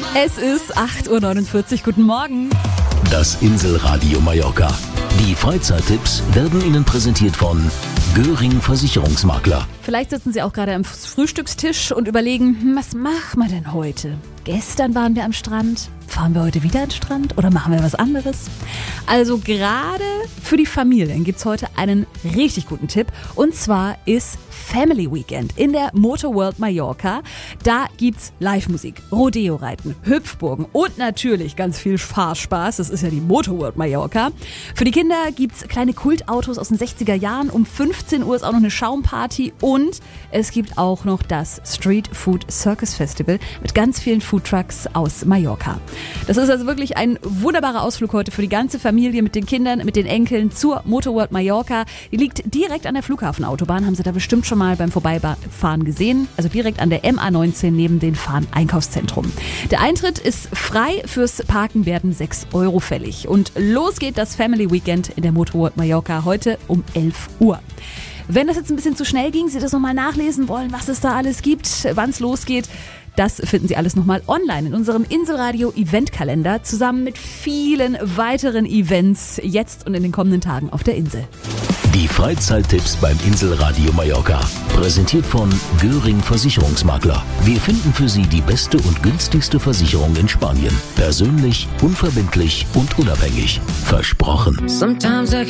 Es ist 8:49 Uhr. Guten Morgen. Das Inselradio Mallorca. Die Freizeittipps werden Ihnen präsentiert von Göring Versicherungsmakler. Vielleicht sitzen Sie auch gerade am Frühstückstisch und überlegen, was machen wir denn heute? Gestern waren wir am Strand. Fahren wir heute wieder an den Strand oder machen wir was anderes? Also gerade für die Familien gibt es heute einen richtig guten Tipp. Und zwar ist Family Weekend in der Motor World Mallorca. Da gibt's Live-Musik, Rodeo-Reiten, Hüpfburgen und natürlich ganz viel Fahrspaß. Das ist ja die Motor World Mallorca. Für die Kinder gibt's kleine Kultautos aus den 60er Jahren. Um 15 Uhr ist auch noch eine Schaumparty und es gibt auch noch das Street Food Circus Festival mit ganz vielen Foodtrucks aus Mallorca. Das ist also wirklich ein wunderbarer Ausflug heute für die ganze Familie mit den Kindern, mit den Enkeln zur Motor World Mallorca. Die liegt direkt an der Flughafenautobahn, haben Sie da bestimmt schon mal beim Vorbeifahren gesehen. Also direkt an der MA19 neben dem Fahnen-Einkaufszentrum. Der Eintritt ist frei, fürs Parken werden 6 Euro fällig. Und los geht das Family Weekend in der Motor World Mallorca heute um 11 Uhr. Wenn das jetzt ein bisschen zu schnell ging, Sie das nochmal nachlesen wollen, was es da alles gibt, wann es losgeht, das finden Sie alles nochmal online in unserem Inselradio-Eventkalender zusammen mit vielen weiteren Events jetzt und in den kommenden Tagen auf der Insel. Die Freizeittipps beim Inselradio Mallorca. Präsentiert von Göring Versicherungsmakler. Wir finden für Sie die beste und günstigste Versicherung in Spanien. Persönlich, unverbindlich und unabhängig. Versprochen.